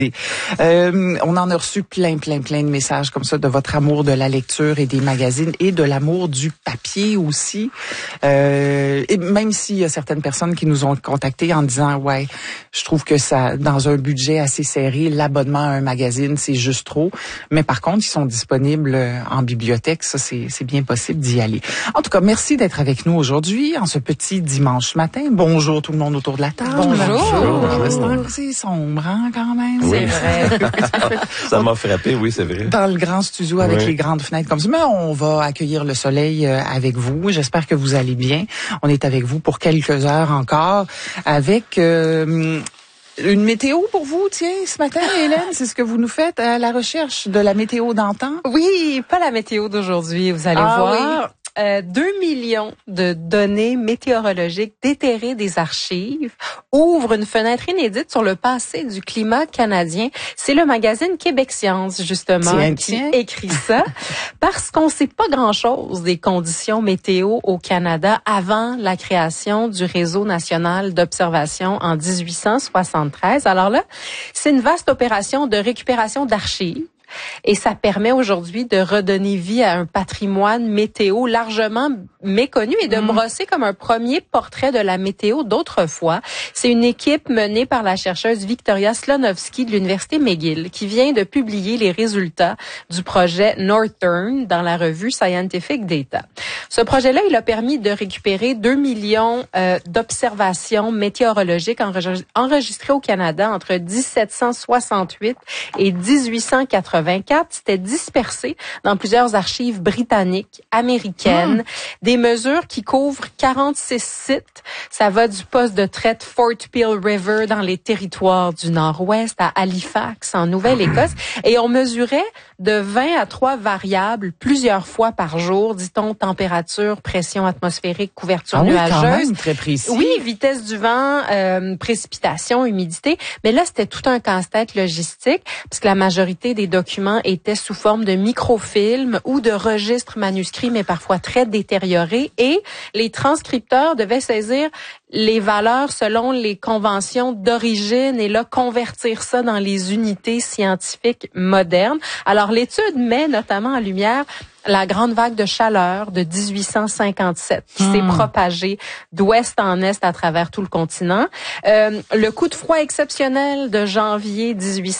On en a reçu plein de messages comme ça de votre amour de la lecture et des magazines et de l'amour du papier aussi. Et même s'il y a certaines personnes qui nous ont contactés en disant ouais, je trouve que ça, dans un budget assez serré, l'abonnement à un magazine c'est juste trop. Mais par contre, ils sont disponibles en bibliothèque. Ça c'est bien possible d'y aller. En tout cas, merci d'être avec nous aujourd'hui en ce petit dimanche matin. Bonjour tout le monde autour de la table. Bonjour. C'est sombre hein, quand même. Oui. C'est vrai. Ça m'a frappé, oui, c'est vrai. Dans le grand studio avec les grandes fenêtres comme ça. Mais on va accueillir le soleil avec vous. J'espère que vous allez bien. On est avec vous pour quelques heures encore avec une météo pour vous, tiens, ce matin, Hélène, c'est ce que vous nous faites à la recherche de la météo d'antan? Oui, pas la météo d'aujourd'hui, vous allez voir. Oui. 2 millions de données météorologiques déterrées des archives ouvrent une fenêtre inédite sur le passé du climat canadien. C'est le magazine Québec Science, justement, qui écrit ça, parce qu'on sait pas grand-chose des conditions météo au Canada avant la création du Réseau national d'observation en 1873. Alors là, c'est une vaste opération de récupération d'archives. Et ça permet aujourd'hui de redonner vie à un patrimoine météo largement méconnu et de brosser comme un premier portrait de la météo d'autrefois. C'est une équipe menée par la chercheuse Victoria Slonovsky de l'Université McGill qui vient de publier les résultats du projet Northern dans la revue Scientific Data. Ce projet-là, il a permis de récupérer 2 millions d'observations météorologiques enregistrées au Canada entre 1768 et 1880. C'était dispersé dans plusieurs archives britanniques, américaines, des mesures qui couvrent 46 sites. Ça va du poste de traite Fort Peel River dans les territoires du Nord-Ouest à Halifax, en Nouvelle-Écosse. Et on mesurait de 20 à 3 variables plusieurs fois par jour, dit-on, température, pression atmosphérique, couverture nuageuse. Quand même, très précis. Oui, vitesse du vent, précipitation, humidité. Mais là, c'était tout un casse-tête logistique, parce que la majorité des documents étaient sous forme de microfilms ou de registres manuscrits, mais parfois très détériorés. Et les transcripteurs devaient saisir les valeurs selon les conventions d'origine et là, convertir ça dans les unités scientifiques modernes. Alors, l'étude met notamment en lumière la grande vague de chaleur de 1857 qui s'est propagée d'ouest en est à travers tout le continent. Le coup de froid exceptionnel de janvier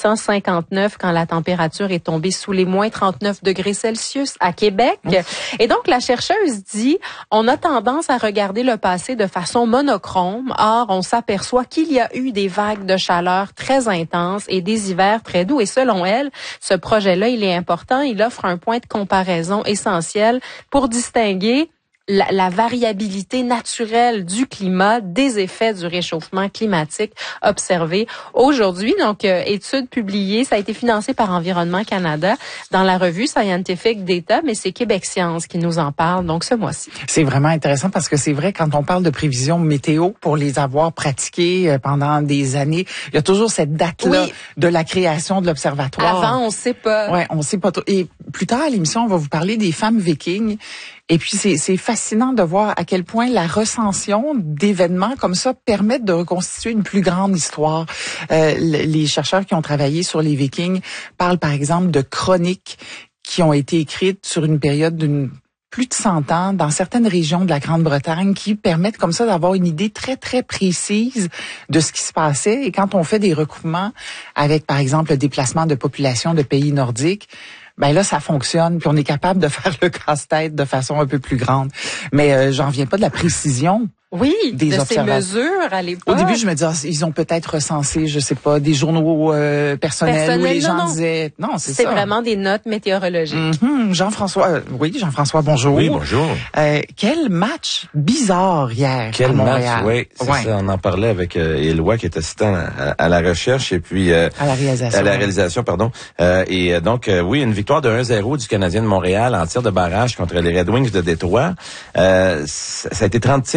1859 quand la température est tombée sous les moins 39 degrés Celsius à Québec. Et donc, la chercheuse dit, on a tendance à regarder le passé de façon monochrome. Or, on s'aperçoit qu'il y a eu des vagues de chaleur très intenses et des hivers très doux. Et selon elle, ce projet-là, il est important. Il offre un point de comparaison essentiel pour distinguer la variabilité naturelle du climat des effets du réchauffement climatique observé aujourd'hui. Donc, étude publiée, ça a été financé par Environnement Canada dans la revue Scientific Data, mais c'est Québec Science qui nous en parle, donc ce mois-ci. C'est vraiment intéressant parce que c'est vrai, quand on parle de prévisions météo, pour les avoir pratiquées pendant des années, il y a toujours cette date-là de la création de l'observatoire. Avant, on sait pas. Ouais, on sait pas trop. Et plus tard à l'émission, on va vous parler des femmes vikings. Et puis, c'est fascinant de voir à quel point la recension d'événements comme ça permet de reconstituer une plus grande histoire. Les chercheurs qui ont travaillé sur les Vikings parlent, par exemple, de chroniques qui ont été écrites sur une période d'une plus de 100 ans dans certaines régions de la Grande-Bretagne qui permettent comme ça d'avoir une idée très, très précise de ce qui se passait. Et quand on fait des recoupements avec, par exemple, le déplacement de populations de pays nordiques, ben là, ça fonctionne, puis on est capable de faire le casse-tête de façon un peu plus grande. Mais j'en viens pas de la précision. Oui, de ces mesures à l'époque. Au début, je me disais, ils ont peut-être recensé, je sais pas, des journaux personnels où les gens disaient... Non, c'est ça. C'est vraiment des notes météorologiques. Jean-François, Jean-François, bonjour. Oui, bonjour. Quel match bizarre hier à Montréal. Oui, c'est ça, on en parlait avec Éloi qui est assistant à la recherche et puis... à la réalisation. À la réalisation, pardon. Et donc, oui, une victoire de 1-0 du Canadien de Montréal en tir de barrage contre les Red Wings de Détroit. Ça a été 30 tirs de chaque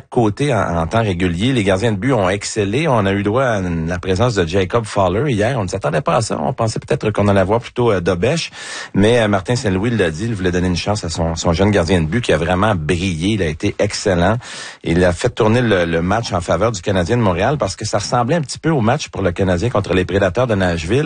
chaque côté en temps régulier. Les gardiens de but ont excellé. On a eu droit à la présence de Jacob Fowler hier. On ne s'attendait pas à ça. On pensait peut-être qu'on allait voir plutôt Dobèche. Mais Martin Saint-Louis l'a dit, il voulait donner une chance à son jeune gardien de but qui a vraiment brillé. Il a été excellent. Il a fait tourner le match en faveur du Canadien de Montréal parce que ça ressemblait un petit peu au match pour le Canadien contre les Prédateurs de Nashville.